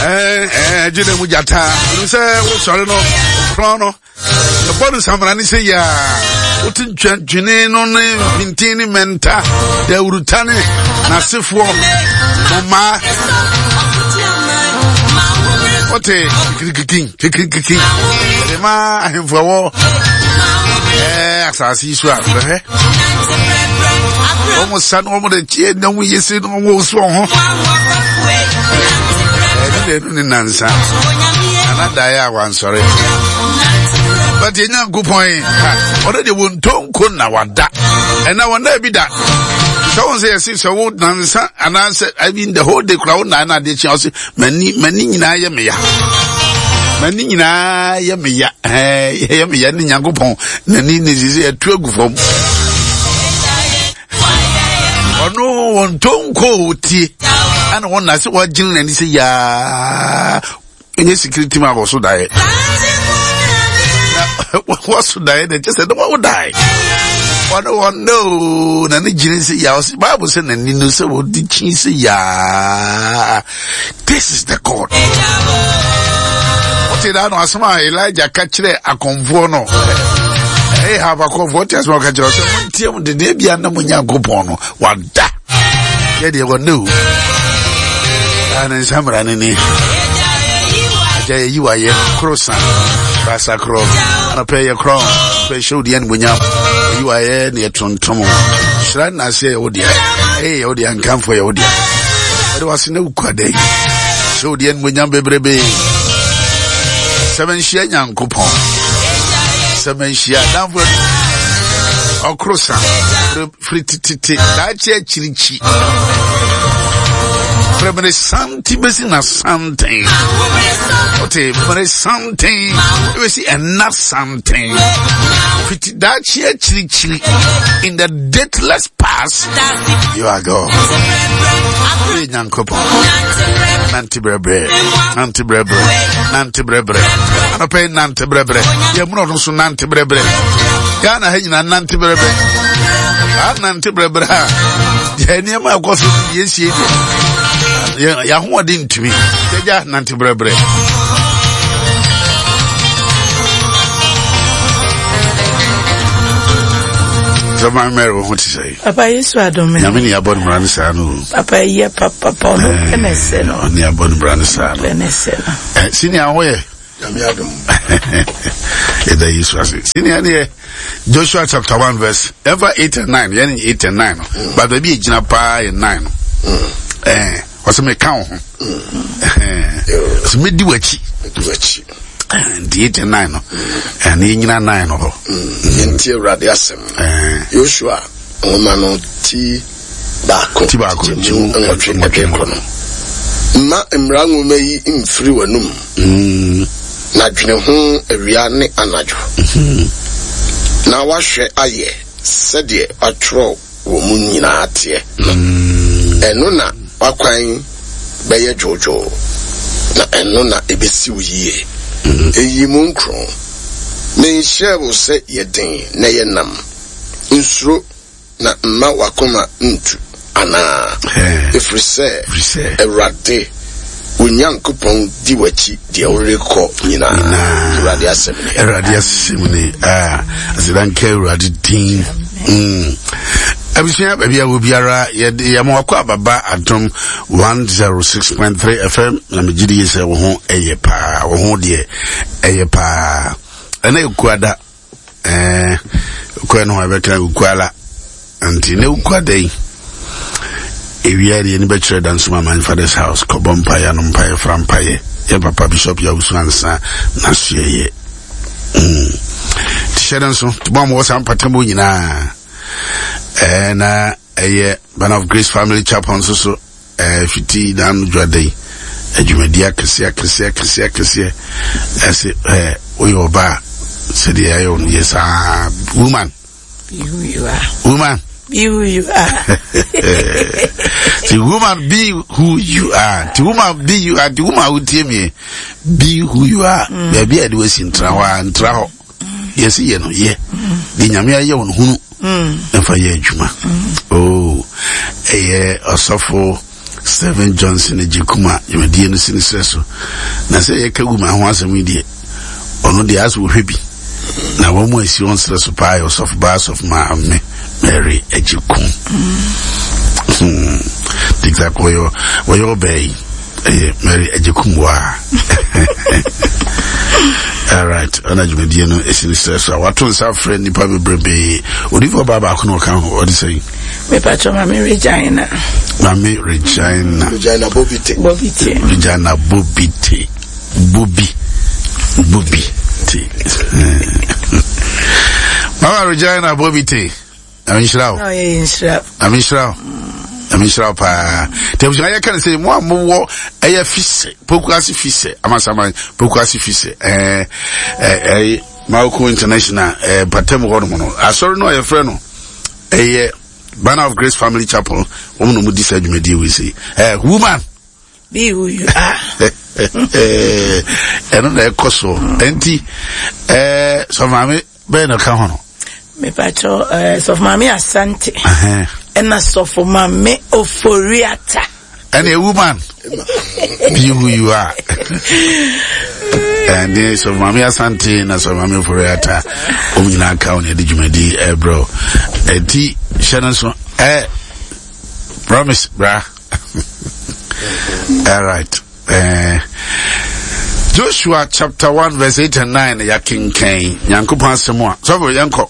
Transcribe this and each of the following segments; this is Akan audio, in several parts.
Jide Mujata. You say, what's all no? Chrono. The body Samrani say, ya. Utin Junino, Vintini Menta, the Urutane, Nasifo, Mama. What a king. The ma, I am for war. As I see swap, almost son, almost the chair, no, we say almost wrong. Nansa. And I one sorry. But in a good point, already won't talk kuna wada. And I will never be that. Someone says, if so, Nansa, and I said, I mean, the whole day crowd, and I did Chelsea, many in I am ya. Many in I am ya. Hey, me, and Yangopon, Nanini is a true form. Or no one don't go tea. And one I said, what Jill and he say, ya. In his security, man also die. What's to die? They just said, what would die? One no, and the genius, ya, Bible said, and you know, so what did she say, ya? This is the God. What did I know? As my Elijah catch there a convono. Hey, have a comfort as well. Catch us. The baby and the Munya go pono. What that? Yeah, they will know. And in some running in. You are your croissant. Bassa crow. And I pay your crown. Pay show the end when you are near Tontomo. Shran, I say, oh dear. Hey, oh dear, and come for your dear. There was no quade. Show the end when you baby. 7 share young coupon. 7 share down for or croissant. Free titi. That's a chilichi. From something, something. Okay, but something. We see enough something. That chili in the deathless past. You are go. Nanti brebre. I pay nanti brebre. You are not so nanti brebre. Gana hena nanti brebre. Nanti brebre. Jeniama goes yes, Yahoo didn't to me. Teja nanti brebre. So my Mary, what to say? Papa, yes, I don't mean. I mean, you're born Bransano. Papa, yeah, Papa, no, near born Bransano. Senior, where? Senior, Joshua chapter 1 verse. Ever 8 and 9, 8 and 9. But the beach in a pie and 9. What's a count? It's midway. And the 8 and 9, and in 9 or Intia Radiasem, Joshua, Omano T. Tobacco, Ma Mrango may in Friwanum, Najun, Riani Anajo. Now, what shall I said ye a troll woman in Atia, and Nona, Aquine, Bayer Jojo, and Nona Ebisiu ye. Eyi munkro me share will say ye din na ye nam nsuro na mma wakoma ntu ana if we say erade Unyankopon di wachi di oreko nyina erade asemni azidanke erade din Abisia baby will be ara yamwakwa ababa atom 106.3 FM na mejidi yese wo ho eyepa wo ho de eyepa ana ekuada ko no abeka ekuala anti ne ekuada yi ewiari ni betre dance my father's house ko bompa ya no mpa frampa ye papa bishop ya usuansa na suye tishedan so tubam wo sampatamo nyina na ban of Grace Family Chapel so fiti dan dwadai adwumadia kese ase oyo ba said ayo yes woman be who you are the woman be who you are the woman be you are the woman who tell me be who you are baby I do sin traho yes ye no ye di nyame aye won hunu Nefa ye juma. Oh, osofo Steven Johnson ejikuma yemedie no sinisreso na se yekaguma ho asem die ono de aso hwebi na wo mo esi on streso pa of bars of my Mary ejikum exactly wo yo bay Mary ejikum wa all right ona jumedie no sinisreso wato nsa friend nipa bebrebe odifo baba ko no kan ho odi say me patcho Mami Regina Bobite Regina Bobite Mama Regina Bobite Amishra pa Tebusha ya kan say mo amwo eye fise pokuasi fise amasama pokuasi fise Mauko International patem ho no asori no ye frɛ no Banner of Grace Family Chapel woman no dis adwumadi we say woman be who you are and na ekoso enti so mama be no ka ho no me patcho so mama Asante and so for mama Oforiata and a woman be who you are and then so mama Asante na so mama Oforiata omnyina ka on adwumadi bro enti Shannon so promise bra all right Joshua chapter 1 verse 8 and 9 ya King Cain Yankopon semwa so for yanko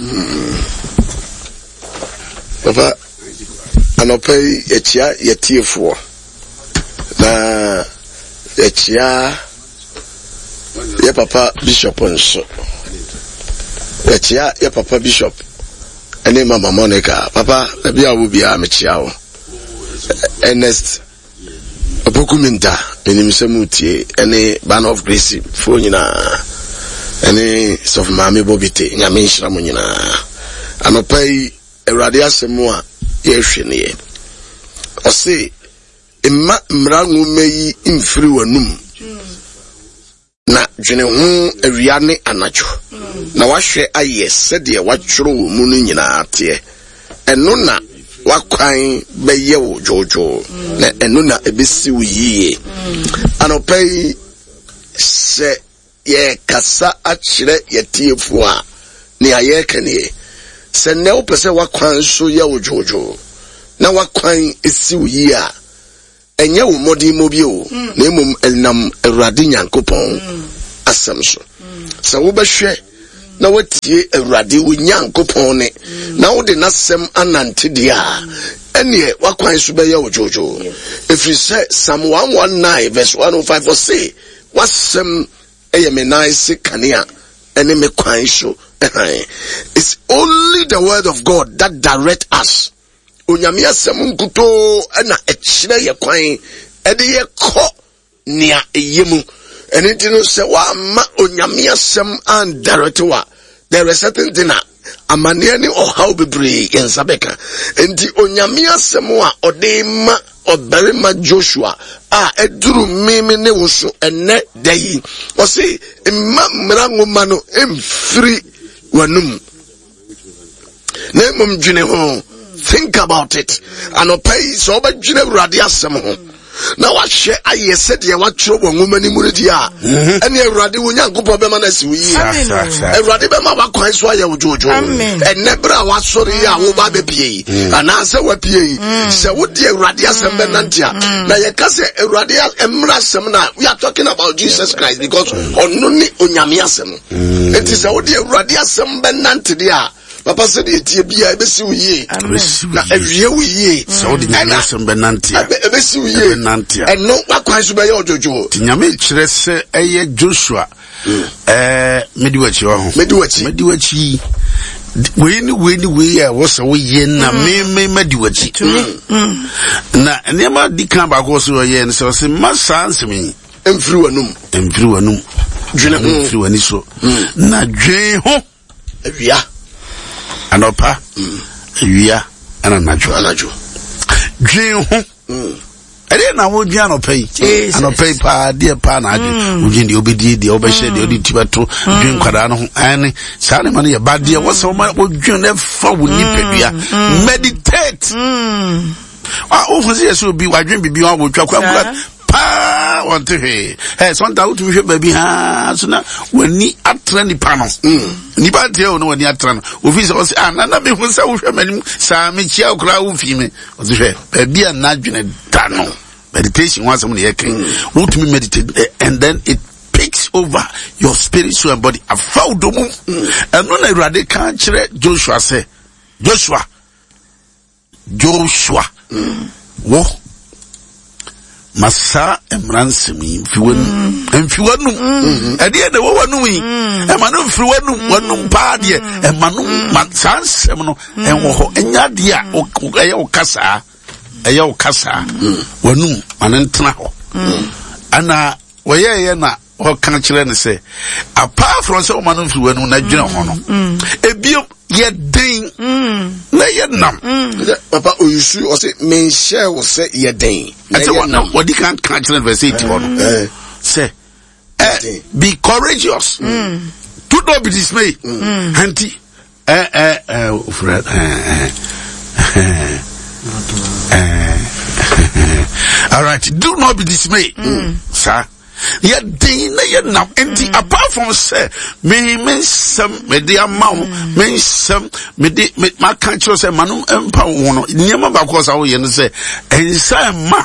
Papa anopai echia yetiefo na echia ye papa bishop nso echia ye papa bishop ene mama Monica papa ebi awu bia mechia wo Ernest Opokuminta enimsemutie ene Banner of Grace fo nyina ene sof Mami Bobite nyame nhira mo nyina anopai Ewurade asemu a ye hwene ye ose emma mrangu meyi imfiri wanum na dwene ho awia ne anajo na wahwe aye sede watworo wo mu no nyina ate eno na wakwan beye wo jojo na eno na ebesi wo yiye anopai se ye kasa akire yetiefu a ne ayekane se ne wo pese wakwan so ye wo jojo na wakwan esi wo yi a enye wo modi mobi o na emom elnam Awurade Nyankopɔn asem so se wo behwe na watie Awurade wo Nyankopɔn ne na wo de nasem anante dia ene wakwan so be ye wo jojo efri se Psalm 119 verse 105 for say wasem eyemena se kanea ene me kwan so it's only the word of God that direct us onyame asem nkuto na ekire ye kwan ede ye ko nia eyemu ene dino se wa ma onyame asem and direct wa there is certain thing amane ni ohaw bebre yensabeka enti onyame asem a ode ma obarima Joshua eduru mimi ne woso ene dayi o se mrango mano emfiri wanum na mum dwene ho think about it and opay so ba dwene Awurade asem ho na wahwe aye sede watworo wonwoma ni muridi a ene Awurade wo Nyankopɔn be ma na si wo yi Awurade be ma wakwan so aye wo jojo ene bra wasori a wo ba be pie ana se wa pie se wo de Awurade asem be nantia na ye ka se Awurade emra asem na we are talking about Jesus Christ because onno ni onyame asem enti se wo de Awurade asem be nantia a papa said etie bia ebesi uye na awie uye so de nyame sembe nanti ebesi uye nanti eno wakwan so be ye ojojo nyame kire se eye Joshua mediwachi wa ho mediwachi we ya wo so ye na me mediwachi na nema dikan ba ko so ye ne so se masa ansemi emfiri wanum dwene ho emfiri wani so na dwen ho awia anopa awia ana najo dwen ho ere na wo dwan anopa pa de pa na adwen wo de obedi de obehye de odi tibato dwen kwada no ho ane saa ne ma ne ba de wo so ma wo dwen na fa wo nipadua meditate o say so bi wadwen bibi wa wotwa kwa pa want to hear so nta wo tumi hwe baby ha so na wani atra ni pa no ni ba tie no wani atra no ofi se o se na me hu se wo hwe manim sa me chia okra wo fi me o se hwe baby an na dwene da no meditation was when you can what me meditate and then it takes over your spirit soul and body. I found them and when I read can't Joshua say Joshua wo masa emransemi fiwanu emfiwanu ade na wo wanu yi emanu fiwanu wanu pa de emanu masansem no enwo ho enya de a eye okasa eye okasa wanu manentena ho ana woyeye na o kan kire ne say apart from say o manu fiwanu na dwene ho no ebio ye den na ye nam papa oyusu o say men share o say ye den I say what you can't catch verse 81 say be courageous do not be dismayed auntie all right, do not be dismayed sir. Yeah, now empty apart from say me some media mount me some me my country say manu empa wono niam ba ko sa wo ye no say ensa ma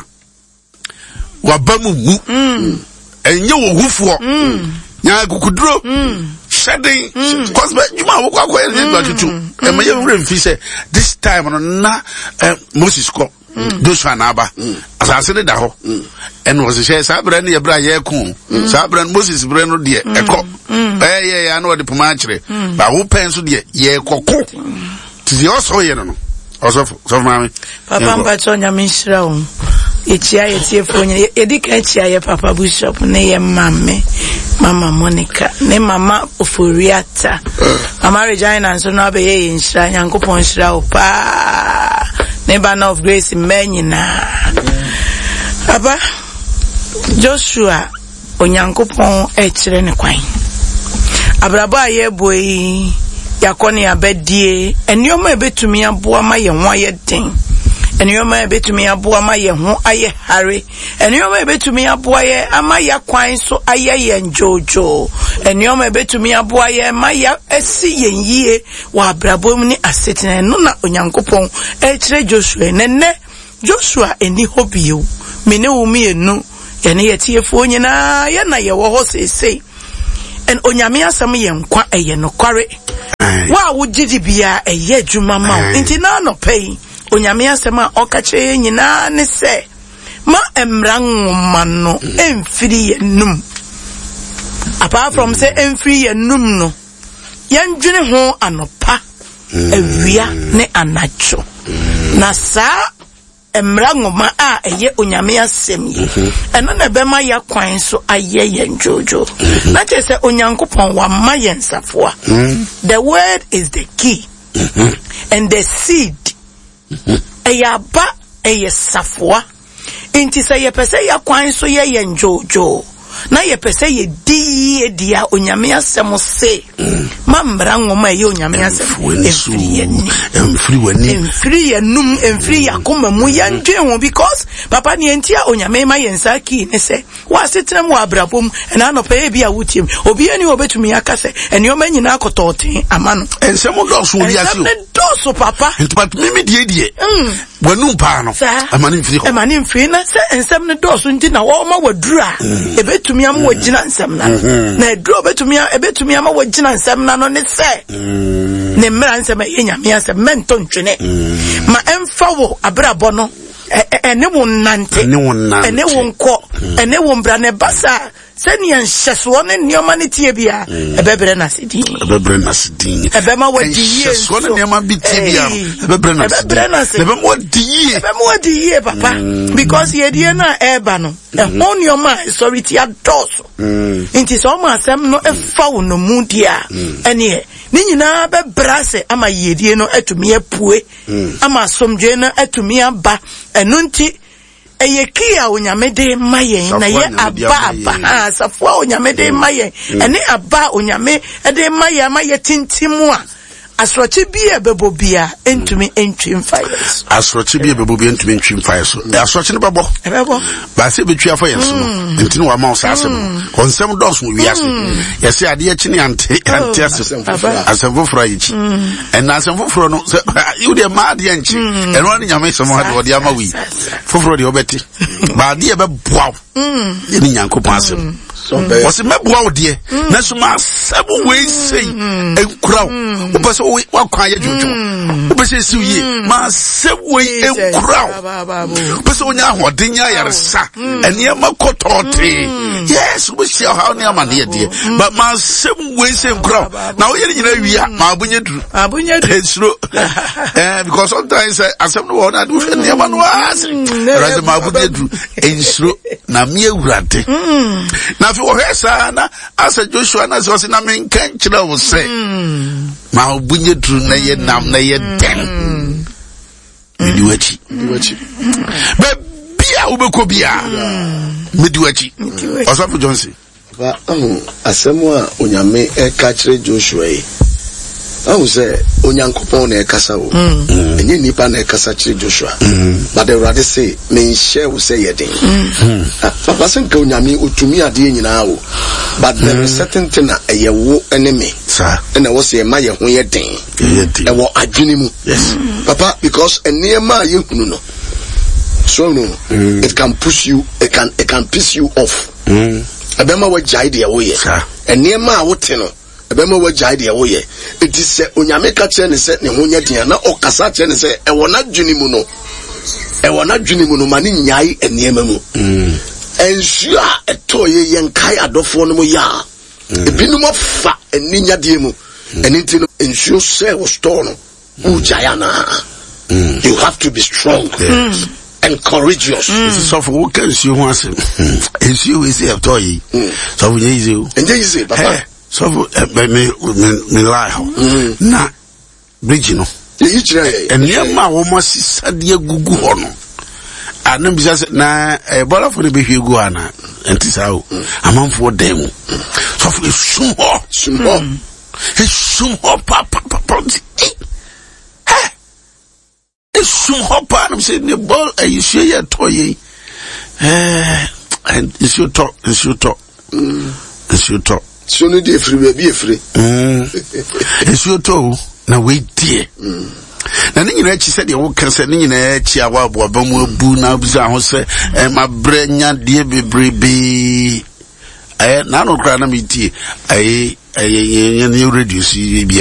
wabamu wu enye wo hufuo nya kukuduro shedding cause juma wo kwa ye ba kitu e ma ye remfi say this time no na Moses ko Joshua na aba asase de da ho en wo se say brand ye bra ye ku sa brand Moses brand no de eko ya na wo de poma akire ba wo pen so de ye kokko ti also ye no also so mama papa mbacho nya minshira wo echia yetie fonye edika echia ye papa bishop ne ye mama Monica ne mama Oforiata mama Regina so no be ye nshira nyankopon nshira wo pa ne banner of grace menyina Papa Joshua onyankopon ekire ne kwan abrabo aye boy yakone abedie enioma ebetumi aboa ma ye ho aye den enioma ebetumi aboa ma ye ho aye hare enioma ebetumi aboa ye ama ya kwan so aye ye njojo enioma ebetumi aboa ye ma ya esi yenyie wa abrabo mu ni asetene no na onyankopon ekire Joshua nenne Joshua eni hobio mene wumi enu yene yetiefo nyina ye na ye wo ho sesei en onyame asam ye nkwa eye no kware wa wo gidi bia eye adwuma ma nti na no pay onyame asam a okache nyina ne se ma emranwoma no emfiri yenum apart from say emfiri yenum no yendwene ho anopa awia ne anacho na sa emrangoma a eye onyame asem yi eno na be ma ya kwan so aye ye njojo na che se onyankopon wa ma ye nsafoa the word is the key and the seed eyaba eye safoa inti se ye pese ya kwan so ye njojo na ye pese ye di dia onyame asem se ma mrangoma ye onyame asem emfiri yenum emfiri yakoma mu yandwe ho because papa ni entia onyame ma yensa ki ne se wa setrem wa abrabom na no pa bia wutiem obi ani obetumi akase eni o manyina akototen amano ensem doso obi asi o doso papa but mimi die wanum pa no amani mfiri na se ensem ne doso nti na wo ma wadura ebetumi am wagina nsem na na eduro ebetumi am wagina nsem na no ne se ne mra nsem yenyame asem mento ntwene ma emfa wo abrabo no ene wo nante ene wo nko ene wo mbra ne basa seni enhyeso ne nioma ne tie bia ebebre na sidin ebema wadi ye so ne nioma bi tie bia ebebre na sidin ebema wadi ye papa because ye die na eba no ehon nioma sorry ti adoso inti so ma asem no efa wo no mu dia ene ni nyina be brase ama yedie no atumi apue ama somdwe no atumi aba enunti eyekia onyamede mayen na ye aba safo onyamede mayen ene aba onyame ede mayen tintimu a asroche bia bebobia entumi entwim fires asroche bia bebobia entumi entwim fires so asroche ne bebo ba se betwi afa yenso no entini wa ma o sasem konsem dos mu wiase yesi ade achi ne ante asem foforo yichi en asem foforo no you de ma ade anchi eno ani nyame sem ha de ama wi foforo de obeti ba ade e be boaw ye ni Nyankopon asem was meboa ode na so ma seven ways say enkuraw o pese wa kwa ye jojo o pese si yi ma seven way enkuraw o pese onya ahoden ya yaresa ene ma kotote yes we see how ne amane de but ma seven ways enkuraw na o ye nyina wia ma abunye duru esuro because sometimes asem no na do ne ma no ase right ma abunye duru esuro na me awurade na fi wo hesa na asa Joshua na so na men kan kira wo se ma obunye dru na ye nam na ye den mediwachi be bia ubeko bia mediwachi Osafo Johnson ba asemu a onyame e ka kire Joshua yi say Onyankopon na ekasa wo enye nipa na ekasa kire Joshua but the rather say men share wo say yedin papa sen ka onyame otumi ade nyina wo but there is certain thing na eyewo enemy sir na wo say ma ye ho yedin e wo adwene mu yes papa because enema ye hunu no so no it can push you it can piss you off abema wa jai de wo ye enema a wo te no ebema wa jai de wo ye it is say onyame ka che ne se ne ho nya dia na okasa che ne se e wona dwene mu no mani nyai enema mu ensu a eto ye yenkai adofo no mu ya ebinu mo fa eninya de mu eniti no ensu se wo store no u jayana you have to be strong and courageous. So for what can you want to say? You is a toy. So we use you. And there is it, Papa. So me lie. Na bridge no. And near my almost said ye gugu hono. I know because na a ball for the baby guana and this how a man for them. So for some papa. Some hopper, I'm saying the ball, you share your toy, and it's your talk. It's your talk. So no day free, be free. It's your toe. Now wait, dear. Now, you said you won't cancel in a chihuahua, Bamu, now, Bizarre, and my brain, dear baby. I had none of granamity. I new reduce,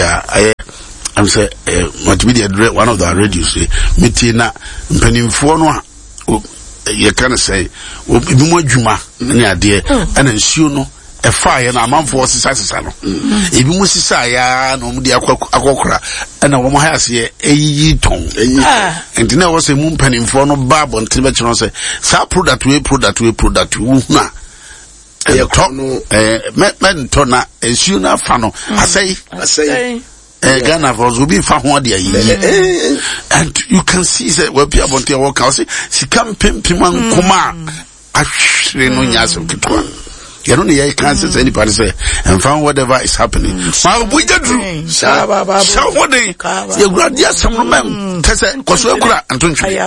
I'm say multimedia one of the radios metina mpanim fo no you can say obi mo adwuma ne ade ana nsuo no e fire na amanfo sisa no ebi mo sisa ya na omudi akokora ana wo mo ha ase eyi ton entina wo se mu mpanim fo no babo ntine be kiro say sa product wo na e to men to na nsuo na fa no asai Ghana will be found one day, and you can see that when people want to walk out, she come Pimpiman Kuma. Actually, no yas of Kitwa. You don't hear cancer anybody say, and found whatever is happening. So we get through. So what day you grab just some men, Tessa, Koswakura, and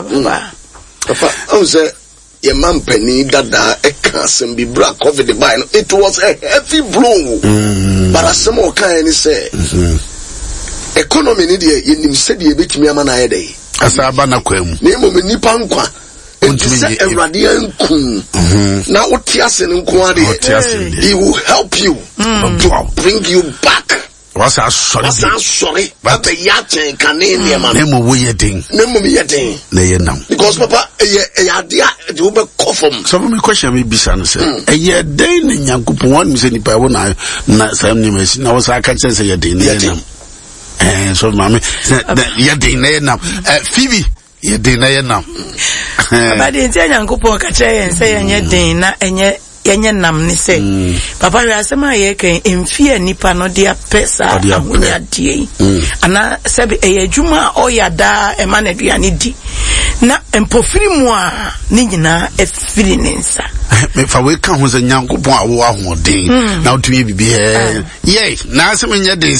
Papa, oh, sir. Your man penny that a cancer be black over the vine. It was a heavy blow, but as some more kind say. Economy ni de yenim se de betumi ama na ayede asaba na kwam na mo nipa nkwa ntse ewrade ankun na otiase nko ade he will help you to bring you back what's sorry but the yachen kanene man nemo wo yedin na yenam because papa ade de wo be kofom so me question me bisa no say eyeden na Nyankopon won me say nipa wo na sam ni machine na wo sa ka chen say yeden na yenam so mami ya dey na Phoebe ya dey na but the Nyankopon ka che yen say enye den na enye yenye nam ne se papa we asema ye kan emfie nipa no de apesa ahonya die ana sebe eyadwuma oyada e ma na aduane di na empofiri mu a ne nyina efiri ne nsa me fa we kan ho se Nyankopon awo ahoden na otumi bibi ye na asem nya den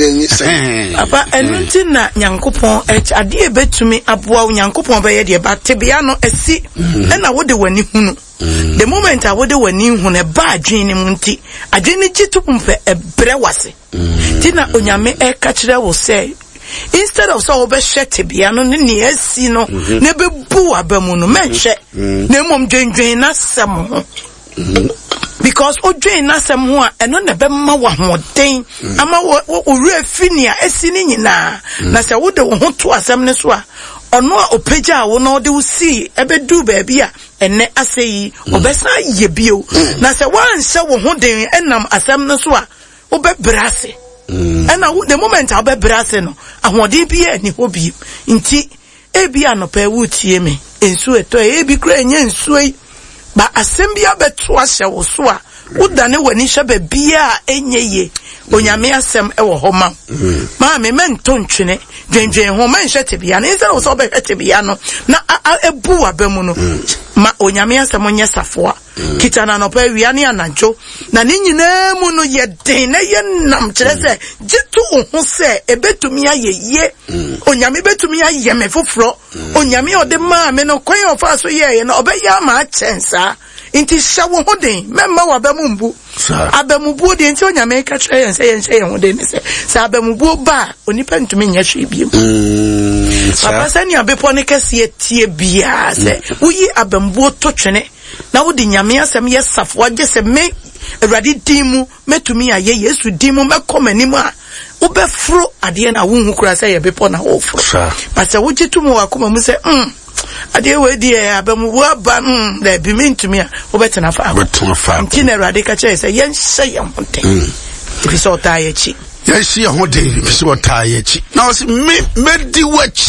sen papa enunti na Nyankopon ade ebetumi aboa Nyankopon be ye de ba tebia no esi na wo de wani hunu the moment I would wani hunu e ba adwene mu nti adwene gitu mpe ebre wase tina onyame e ka kire wo se instead of so be shete bia no ne esi no ne be bu abamu no menhwe na mom dwendwen na sem ho because odwen na sem ho a eno ne be ma wa hoden ama wo ore finia esi ni nyina na se wo de wo ho to asem ne so a ono a opeja wo no de usi ebedu baabi a enne aseyi obesa yebio na se wanse wo ho den enam asem ne so a obebrase and the moment I'll be brassing, I want to be any hobby. Inti, ebi anope wuti me, in sue to ebi crane and sway. But assembia betwasha was swa, would done when isha be beer enye, when ya may sem ever homa. Mammy men tonchine, Jane home and shetibian, is also be etibiano, na a bua bemuno. Ma onyame asamonya safo kitana no pa wiane anajo na ne nyina mu no ye den na ye nam kire se jitu ho se ebetumi ayeye onyame betumi aye me foforo onyame ode ma me no kwan ofa so ye na obeya ma chensa inti shawo ho den memma wa bemumbu abemubu de inti onyame ka kire yen se yen ho den se sa abemubu ba onipa ntumi nya hwe biem papa sani abepo ne kase tie bia se uyi abembu to twene na wo di nyame asem ye safo age se me awrade dimu metumi aye Yesu dimu mekomanimu a wo befro ade na wo hu kura se ye bepo na wo fro but se wo gitumu akoma mu se ade we di abembu aba na bi mentumi a wo betena fa nti na awrade ka che se ye nse ye honten ifi so ta ye chi yes, you want to now, Medi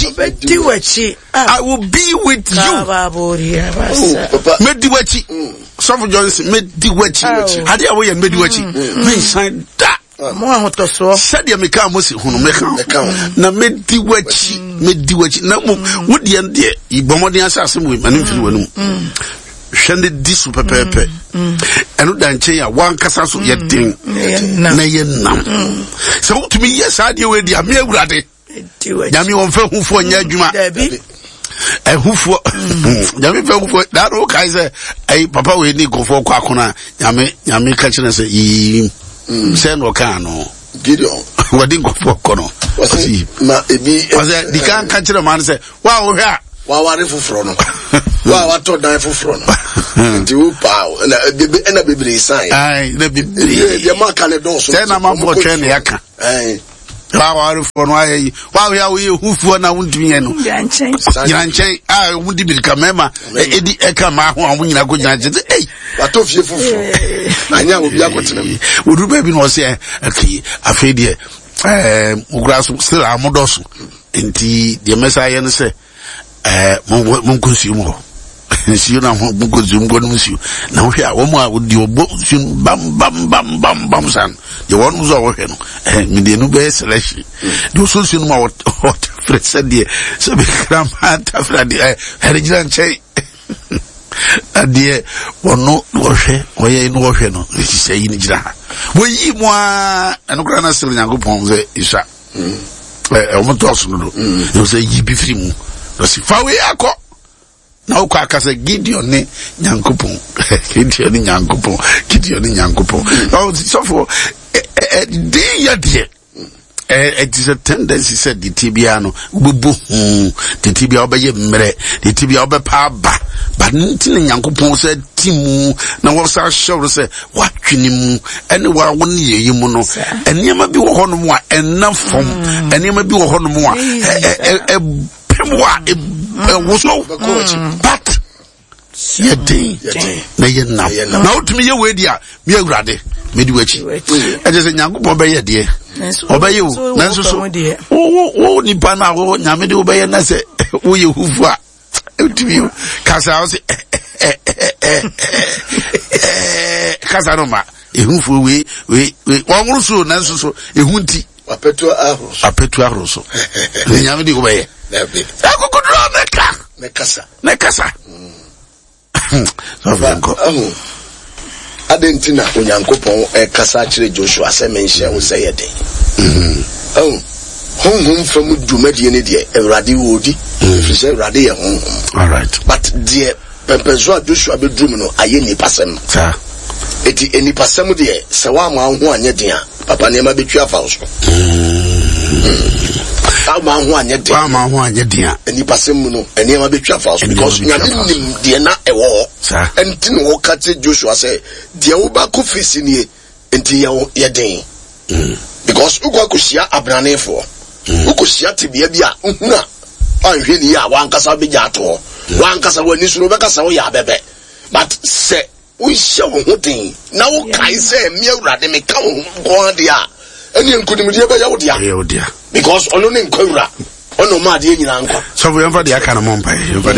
Wachi, I will be with you. Medi Wachi, some of Johnson, Medi Wachi. How do you wear Medi Wachi? Mean that. More said you make a musi who na Medi Wachi, na would the end there, you bombardian assassin with an influence. Shende di super pepe enu danche ya wan kasa so ye den na ye nam so to me yes ade we dia me awurade nyame won fa hufo nya adwuma hufo nyame fa hufo da ro kai se ai papa we ni gofo kwa akona nyame ka kire se yi se no ka no Gideon wadi gofo kono wasi na ebi wasi di kan ka kire man se wa wo hwa wa ware fufuro no wa wato dan fufuro no nti wo pa na bibiri sai ai na bibiri de ma kale don so na ma bo twen ya ka ai wa ware fufuro no ai wa ya wo hufuo na wundumi no nyanchen wundi bi ka mema edi eka ma ho anwo nyina go nyanche ei wato fie fufuro anya obi akotena wodu ba bi no se aki afedie ugura so still amodoso nti de message no se mon consume ho si na mon consume go no si na hwe a wo mu a di obo bam san ye won mu zo wo hwe no mi de no be selection do so si no ma what fresh de so be grandma ta fra de herigran chei adie wono wo hwe wo ye no wo hwe no si sei ni gira wo yi mu a eno kra na sel Nyankopon ze isa o mo to so no do so yi bi firi mu si fawe akọ na ukọ akase Gideon ni Nyankopon Gideon ni Nyankopon so for dey yade it is a tendency said the tibia no bubu the tibia obeye mre the tibia obepa ba but ntin Nyankopon said timu na wo sa show say watwini mu ene wa won yeyi mu no enema bi wo hono mu a enafom enema bi wo hono mu a was no but ye day na ye na utumi ye we dia me awurade Medi Wachi e je se Nyankopon be ye de obeye wo na nso so wo ni pa na wo nyame de obeye na se wo ye hufu a utumi kasa wo se kasa no ma ehunfo we wonworo so na nso so ehunti apetu ahroso nyame di obeye akukudro ne kasa adentina onyankopon kasa kire Joshua se menhia wo se yede honhom from dwumadie ne de Ewrade wodi fi Ewrade ye honhom. All right, but de pempezo Joshua be drum no aye ni pasem sa eti eni pasem de se wa ma ho anye den a papa ne ma betwa fa so ma ho anye den a eni pasem no eni ma betwa fa so because nyame nim de na ewo sa enti no ka te Joshua say de wo ba ko fisi ni enti ye den because ugwa ko hia abranefo ukosia tibia bia nhuna anhwe ni ya wankasa beja to wankasa wani suro bekasa wo ya bebe but se wo hia wo hoden na wo kai se me Ewrade me ka wo go de a eni enkunimde be ya wo dia because ono ne nkwura ono ma de nyina nkwa so we yemfa de aka na mompai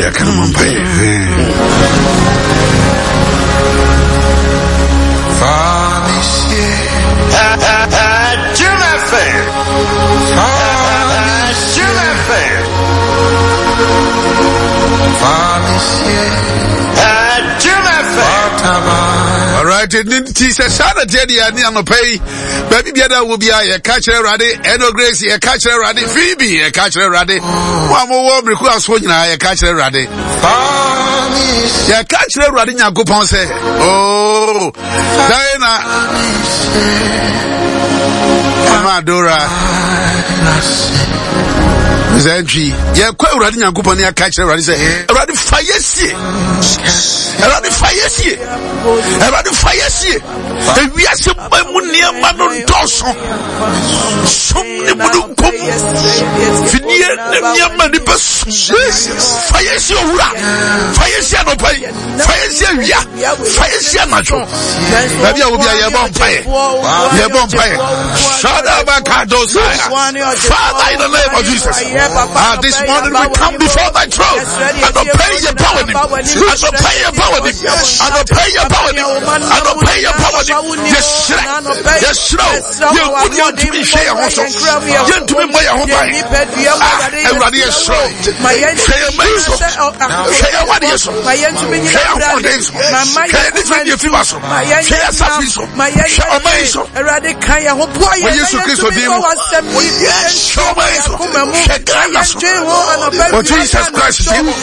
all right, Jesus shana dedi ani anopai baby biada wo bia ye catch Ewrade Eno Grace ye catch Ewrade Phoebe ye catch Ewrade wa mo wo briku aso nyina ye catch Ewrade ye catch Ewrade Nyankopon se oh Diana Amadora Zentry ye kwa Ewrade Nyankopon ye catch Ewrade se Ewrade fayesie we are some man on Dawson. Some Budunkum Finia Mani Bus Fayesia no Pay Fayesia Macho Rabia will be a bonfire Shadabakado Father in the name of Jesus this morning we come before thy throne and pray your power Yes, no. You would want to be share also. You to be my home. Everybody is so. Share Mason. Share what is so. Share what is so. Share different you feel so. Share Safiso. Share Mason. When you Christ for them. Share Mason. Share Galas. What Jesus Christ is him.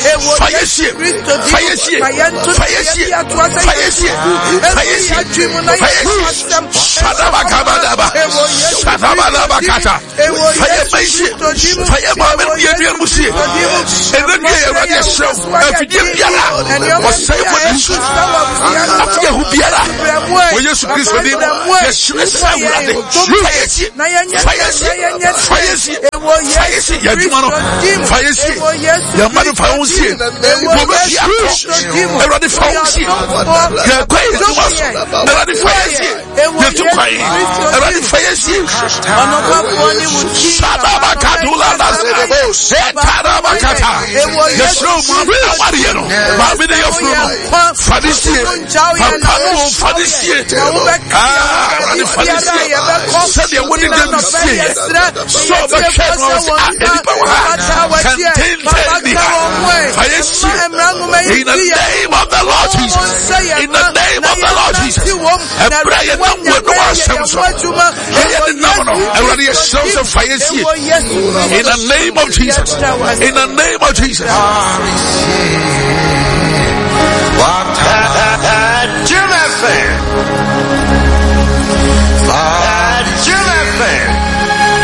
In the name of the Lord Jesus. In the name of the Lord Jesus. In the name of Jesus. In the name of Jesus.